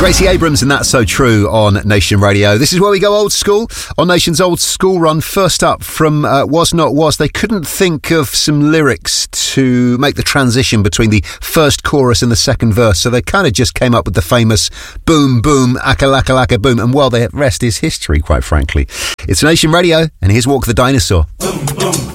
Gracie Abrams and That's So True on Nation Radio. This is where we go old school on Nation's Old School Run. First up from Was Not Was. They couldn't think of some lyrics to make the transition between the first chorus and the second verse, so they kind of just came up with the famous boom, boom, aka laka boom, and well, the rest is history, quite frankly. It's Nation Radio, and here's Walk the Dinosaur. Boom, boom.